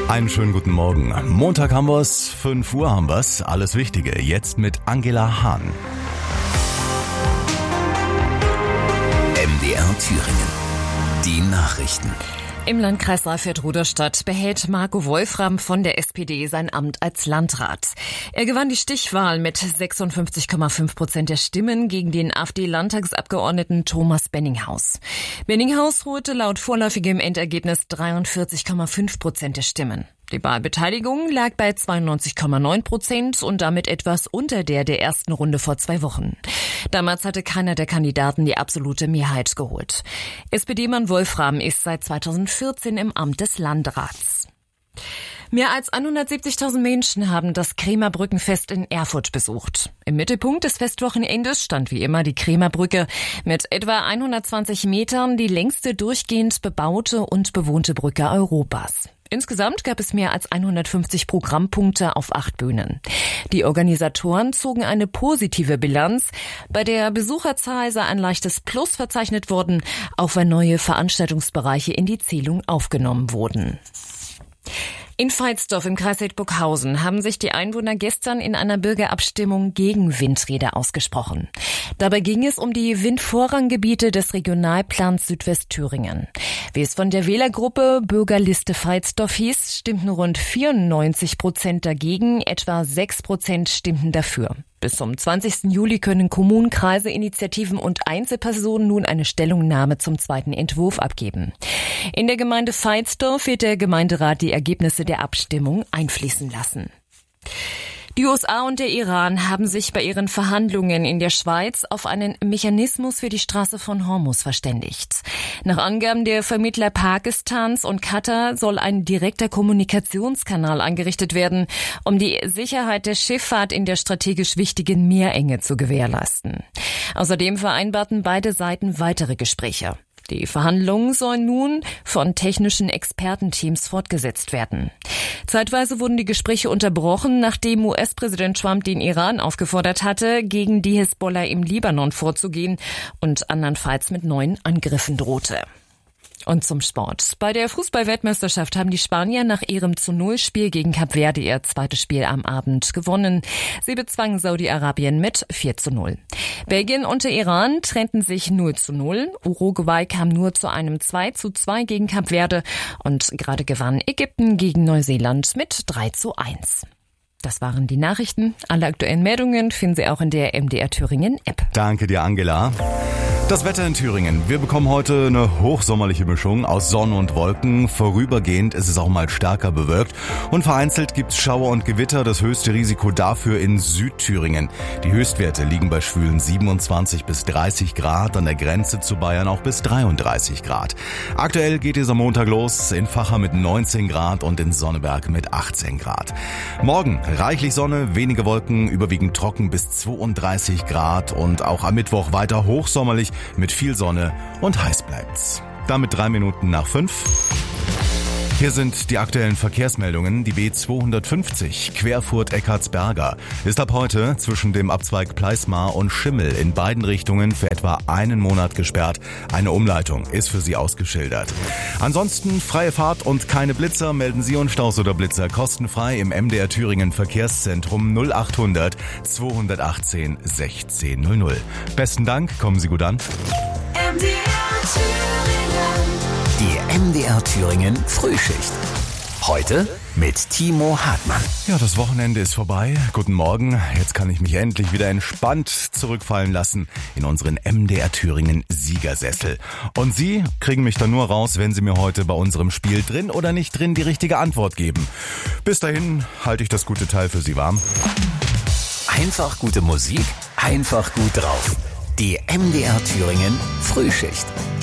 Einen schönen guten Morgen. Montag haben wir's, 5 Uhr haben wir's. Alles Wichtige jetzt mit Angela Hahn. MDR Thüringen. Die Nachrichten. Im Landkreis Saalfeld-Rudolstadt behält Marco Wolfram von der SPD sein Amt als Landrat. Er gewann die Stichwahl mit 56,5% der Stimmen gegen den AfD-Landtagsabgeordneten Thomas Benninghaus. Benninghaus holte laut vorläufigem Endergebnis 43,5% der Stimmen. Die Wahlbeteiligung lag bei 92,9% und damit etwas unter der ersten Runde vor 2 Wochen. Damals hatte keiner der Kandidaten die absolute Mehrheit geholt. SPD-Mann Wolfram ist seit 2014 im Amt des Landrats. Mehr als 170.000 Menschen haben das Kremer Brückenfest in Erfurt besucht. Im Mittelpunkt des Festwochenendes stand wie immer die Kremer Brücke mit etwa 120 Metern, die längste durchgehend bebaute und bewohnte Brücke Europas. Insgesamt gab es mehr als 150 Programmpunkte auf 8 Bühnen. Die Organisatoren zogen eine positive Bilanz. Bei der Besucherzahl sei ein leichtes Plus verzeichnet worden, auch weil neue Veranstaltungsbereiche in die Zählung aufgenommen wurden. In Veitsdorf im Kreis Hildburghausen haben sich die Einwohner gestern in einer Bürgerabstimmung gegen Windräder ausgesprochen. Dabei ging es um die Windvorranggebiete des Regionalplans Südwestthüringen. Wie es von der Wählergruppe Bürgerliste Veitsdorf hieß, stimmten rund 94% dagegen, etwa 6% stimmten dafür. Bis zum 20. Juli können Kommunen, Kreise, Initiativen und Einzelpersonen nun eine Stellungnahme zum zweiten Entwurf abgeben. In der Gemeinde Veitsdorf wird der Gemeinderat die Ergebnisse der Abstimmung einfließen lassen. Die USA und der Iran haben sich bei ihren Verhandlungen in der Schweiz auf einen Mechanismus für die Straße von Hormuz verständigt. Nach Angaben der Vermittler Pakistans und Katar soll ein direkter Kommunikationskanal eingerichtet werden, um die Sicherheit der Schifffahrt in der strategisch wichtigen Meerenge zu gewährleisten. Außerdem vereinbarten beide Seiten weitere Gespräche. Die Verhandlungen sollen nun von technischen Expertenteams fortgesetzt werden. Zeitweise wurden die Gespräche unterbrochen, nachdem US-Präsident Trump den Iran aufgefordert hatte, gegen die Hisbollah im Libanon vorzugehen und andernfalls mit neuen Angriffen drohte. Und zum Sport. Bei der Fußball-Weltmeisterschaft haben die Spanier nach ihrem 0-Spiel gegen Kap Verde ihr zweites Spiel am Abend gewonnen. Sie bezwangen Saudi-Arabien mit 4-0. Belgien und der Iran trennten sich 0-0. Uruguay kam nur zu einem 2-2 gegen Kap Verde und gerade gewann Ägypten gegen Neuseeland mit 3-1. Das waren die Nachrichten. Alle aktuellen Meldungen finden Sie auch in der MDR Thüringen App. Danke dir, Angela. Das Wetter in Thüringen. Wir bekommen heute eine hochsommerliche Mischung aus Sonne und Wolken. Vorübergehend ist es auch mal stärker bewölkt. Und vereinzelt gibt's Schauer und Gewitter. Das höchste Risiko dafür in Südthüringen. Die Höchstwerte liegen bei schwülen 27 bis 30 Grad, an der Grenze zu Bayern auch bis 33 Grad. Aktuell geht es am Montag los, in Vacha mit 19 Grad und in Sonneberg mit 18 Grad. Morgen reichlich Sonne, wenige Wolken, überwiegend trocken bis 32 Grad und auch am Mittwoch weiter hochsommerlich mit viel Sonne und heiß bleibt's. Damit 3 Minuten nach 5. Hier sind die aktuellen Verkehrsmeldungen. Die B250 Querfurt-Eckartsberger ist ab heute zwischen dem Abzweig Pleismar und Schimmel in beiden Richtungen für etwa einen Monat gesperrt. Eine Umleitung ist für Sie ausgeschildert. Ansonsten freie Fahrt und keine Blitzer. Melden Sie und Staus oder Blitzer kostenfrei im MDR Thüringen Verkehrszentrum 0800 218 1600. Besten Dank, kommen Sie gut an. Die MDR Thüringen Frühschicht. Heute mit Timo Hartmann. Ja, das Wochenende ist vorbei. Guten Morgen. Jetzt kann ich mich endlich wieder entspannt zurückfallen lassen in unseren MDR Thüringen Siegersessel. Und Sie kriegen mich dann nur raus, wenn Sie mir heute bei unserem Spiel drin oder nicht drin die richtige Antwort geben. Bis dahin halte ich das gute Teil für Sie warm. Einfach gute Musik, einfach gut drauf. Die MDR Thüringen Frühschicht.